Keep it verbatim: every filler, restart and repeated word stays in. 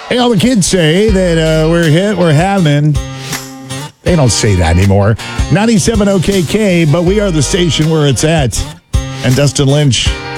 Hey, all the kids say that uh, we're hit, we're having. They don't say that anymore. ninety-seven O K K, but we are the station where it's at. And Dustin Lynch